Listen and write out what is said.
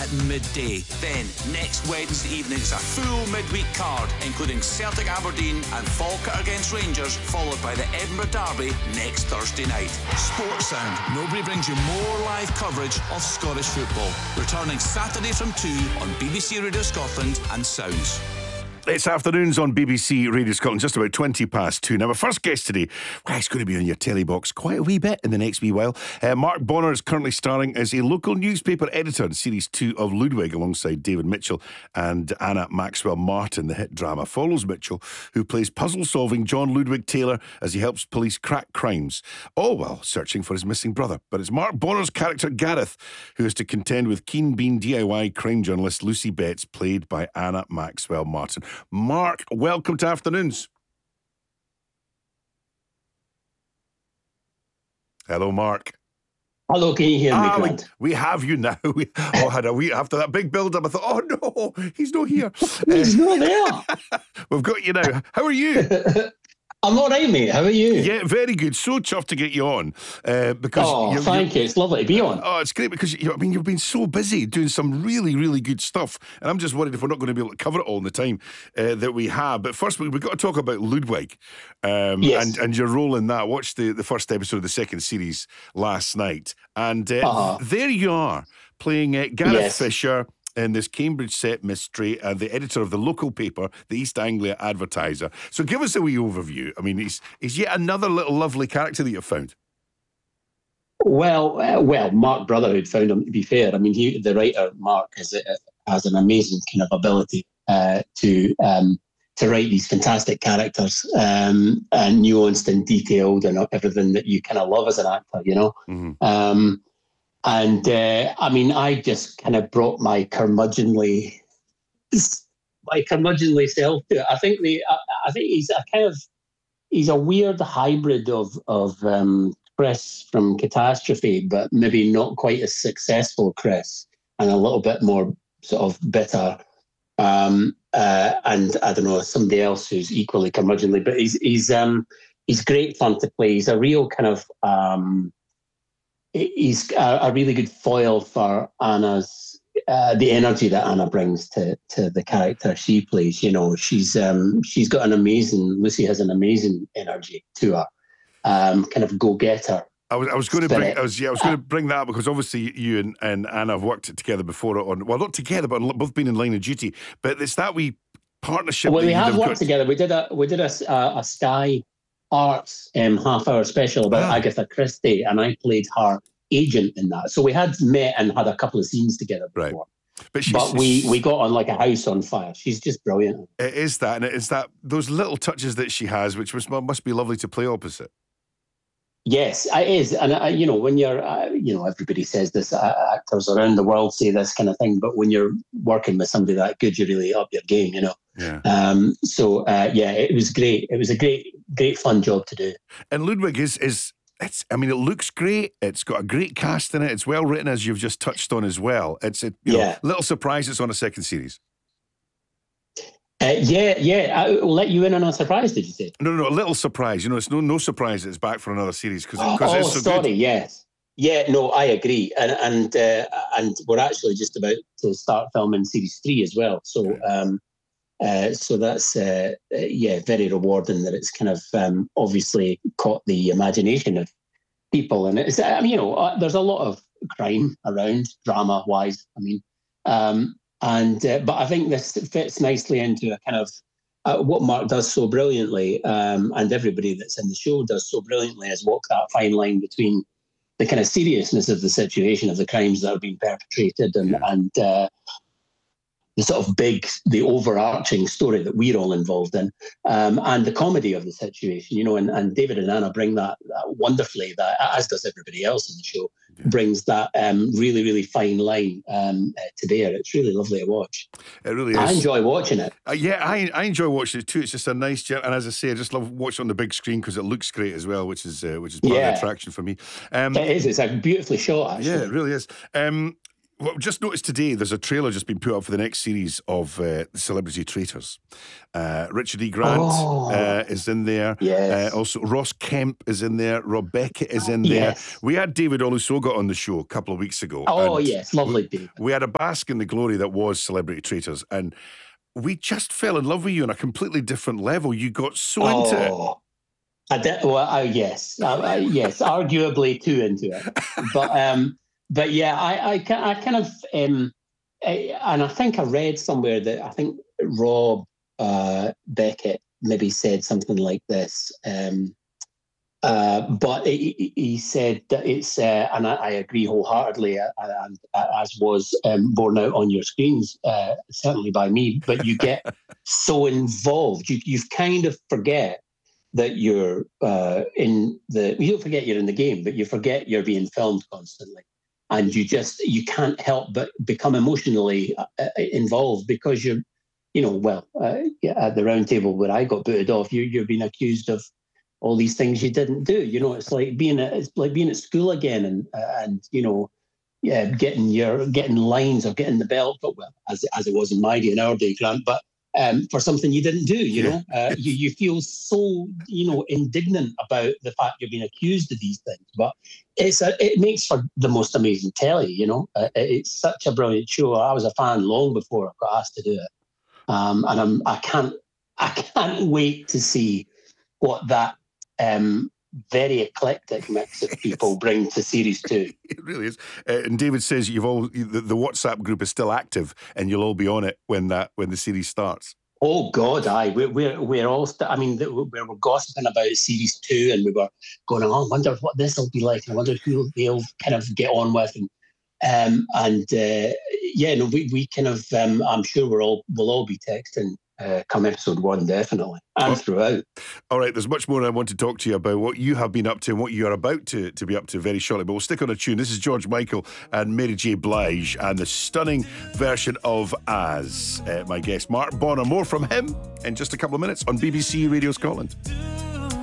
at midday. Then, next Wednesday evening, it's a full midweek card, including Celtic Aberdeen and Falkirk against Rangers, followed by the Edinburgh Derby next Thursday night. Sports Sound. Nobody brings you more live coverage of Scottish football. Returning Saturday from 2 on BBC Radio Scotland and Sounds. It's afternoons on BBC Radio Scotland, just about 20 past 2. Now, our first guest today, he's going to be on your telly box quite a wee bit in the next wee while. Mark Bonnar is currently starring as a local newspaper editor in Series 2 of Ludwig, alongside David Mitchell and Anna Maxwell Martin. The hit drama follows Mitchell, who plays puzzle-solving John Ludwig Taylor as he helps police crack crimes, all while searching for his missing brother. But it's Mark Bonnar's character Gareth who has to contend with Keen Bean DIY crime journalist Lucy Betts, played by Anna Maxwell Martin. Mark, welcome to Afternoons. Hello, Mark. Hello, can you hear me, Grant? We have you now. We had a week after that big build-up. I thought, oh no, he's not here. He's not there. We've got you now. How are you? I'm all right, mate. How are you? Yeah, very good. So chuffed to get you on. Because thank you. It's lovely to be on. Oh, it's great because, you've been so busy doing some really, really good stuff. And I'm just worried if we're not going to be able to cover it all in the time that we have. But first, we've got to talk about Ludwig yes. and your role in that. I watched the first episode of the second series last night. And there you are, playing Gareth Fisher in this Cambridge set mystery, and the editor of the local paper, the East Anglia Advertiser. So give us a wee overview. I mean, he's yet another little lovely character that you've found. Well, Mark Brotherhood found him, to be fair. I mean, the writer, Mark, has an amazing kind of ability to write these fantastic characters, and nuanced and detailed and everything that you kind of love as an actor, you know? Mm-hmm. I mean, I just kind of brought my curmudgeonly self to it. I think he's a weird hybrid of Chris from Catastrophe, but maybe not quite as successful Chris, and a little bit more sort of bitter. And I don't know, somebody else who's equally curmudgeonly, but he's great fun to play. He's a real kind of he's a really good foil for Anna's the energy that Anna brings to the character she plays. You know, she's got Lucy has an amazing energy to her, kind of go-getter. I was going to bring that up because obviously you and Anna have worked together before not together, but both been in Line of Duty. But it's that wee partnership. Well, we have worked together. We did a Sky Arts half-hour special about Agatha Christie, and I played her agent in that. So we had met and had a couple of scenes together before. Right. But we got on like a house on fire. She's just brilliant. It is that, and it is that those little touches that she has, which must be lovely to play opposite. Yes, it is. And, when you're, everybody says this, actors around the world say this kind of thing, but when you're working with somebody that good, you really up your game, you know. Yeah. It was great. It was a great fun job to do. And Ludwig it looks great. It's got a great cast in it. It's well written, as you've just touched on as well. It's little surprise it's on a second series. I will let you in on a surprise, did you say? No, a little surprise. It's no surprise that it's back for another series because it's so sorry, good. Yes. Yeah, no, I agree. And we're actually just about to start filming series 3 as well. So so that's very rewarding that it's kind of obviously caught the imagination of people. And it's there's a lot of crime around, drama-wise. But I think this fits nicely into a kind of what Mark does so brilliantly, and everybody that's in the show does so brilliantly, is walk that fine line between the kind of seriousness of the situation, of the crimes that are being perpetrated, and the sort of the overarching story that we're all involved in, and the comedy of the situation, and David and Anna bring that wonderfully, that, as does everybody else in the show, brings that really, really fine line to bear. It's really lovely to watch. It really is. I enjoy watching it. I enjoy watching it too. It's just a nice, and as I say, I just love watching on the big screen because it looks great as well, which is part of the attraction for me. It is. It's a beautifully shot, actually. Yeah, it really is. Well, just noticed today there's a trailer just been put up for the next series of Celebrity Traitors. Richard E. Grant is in there. Yes. Also, Ross Kemp is in there. Rob Beckett is in there. Yes. We had David Olusoga on the show a couple of weeks ago. Oh, yes. Lovely David. We had a bask in the glory that was Celebrity Traitors, and we just fell in love with you on a completely different level. You got so into it. Yes, arguably too into it. But yeah, I kind of, and I think I read somewhere that I think Rob Beckett maybe said something like this. But he said that it's, and I agree wholeheartedly, and as was borne out on your screens, certainly by me. But you get so involved, you kind of forget that you're you don't forget you're in the game, but you forget you're being filmed constantly. And you can't help but become emotionally involved because at the round table where I got booted off, you're being accused of all these things you didn't do. It's like being at school again and getting lines or getting the belt, but as it was in my day in our day, Grant, but for something you didn't do, you feel so, indignant about the fact you're being accused of these things. But it makes for the most amazing telly, It's such a brilliant show. I was a fan long before I got asked to do it. And I can't wait to see what that very eclectic mix of people bring to Series 2. It really is. And David says the WhatsApp group is still active and you'll all be on it when the series starts. Oh God, aye. We're all. We were gossiping about Series 2, and we were going, "Oh, I wonder what this will be like. I wonder who they'll kind of get on with." We kind of. I'm sure we'll all be texting. Come episode 1, definitely, and throughout. All right, there's much more I want to talk to you about, what you have been up to and what you are about to be up to very shortly. But we'll stick on a tune. This is George Michael and Mary J. Blige and the stunning version of As. My guest, Mark Bonnar. More from him in just a couple of minutes on BBC Radio Scotland.